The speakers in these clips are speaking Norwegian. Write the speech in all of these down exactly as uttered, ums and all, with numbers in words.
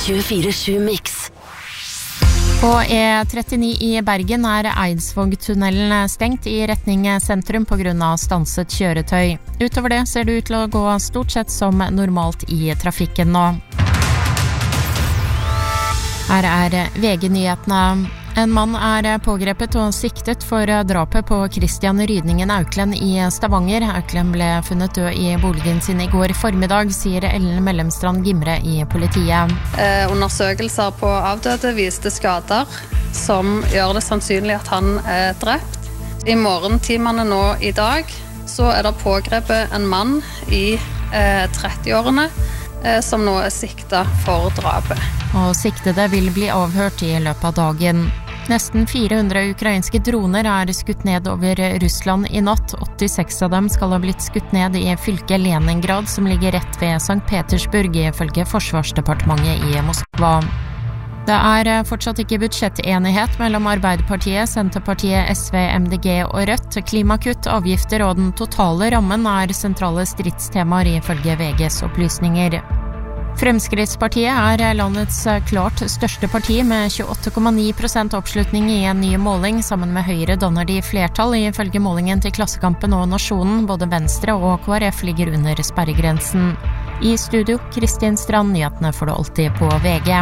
tjuefire sju Mix. På E trettini i Bergen er Eidsvågtunnelen stengt i retning sentrum på grunn av stanset kjøretøy. Utover det ser det ut til å gå stort sett som normalt i trafikken nå. Her er V G-nyhetene. En mann er pågrepet og siktet for drapet på Christian Rydningen Auklend i Stavanger. Auklend ble funnet død i boligen sin i går formiddag, sier Ellen Mellemstrand Gimre i politiet. Eh, undersøkelser på avdøde viste skader som gjør det sannsynlig at han er drept. I morgentimene nå i dag så er det pågrepet en mann i eh, trettiårene eh, som nå er siktet for drapet. Og siktede vil bli avhørt i løpet av dagen. Nesten fire hundre ukrainske droner er skutt ned over Russland i natt. åttiseks av dem skal ha blitt skutt ned i fylket Leningrad, som ligger rett ved Sankt Petersburg, ifølge Forsvarsdepartementet i Moskva. Det er fortsatt ikke budsjettenighet mellom Arbeiderpartiet, Senterpartiet, S V, M D G og Rødt. Klimakutt, avgifter og den totale rammen er sentrale stridstemaer ifølge V G's opplysninger. Fremskrittspartiet er landets klart største parti med tjueåtte komma ni prosent oppslutning i en ny måling. Sammen med Høyre danner de flertall ifølge målingen til Klassekampen og Nasjonen. Både Venstre og K R F ligger under sperregrensen. I studio, Kristin Strand, nyhetene får du alltid på V G.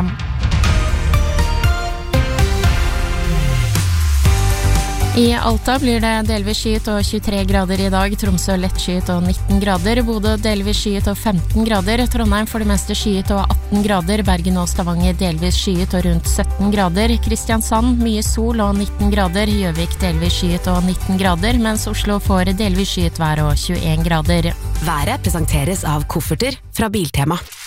I Alta blir det delvis skyet og tjuetre grader i dag, Tromsø lett skyet og nitten grader, Bodø delvis skyet og femten grader, Trondheim for det meste skyet og atten grader, Bergen og Stavanger delvis skyet og rundt sytten grader, Kristiansand mye sol og nitten grader, Gjøvik delvis skyet og nitten grader, mens Oslo får delvis skyet vær og tjueen grader. Været presenteres av kofferter fra Biltema.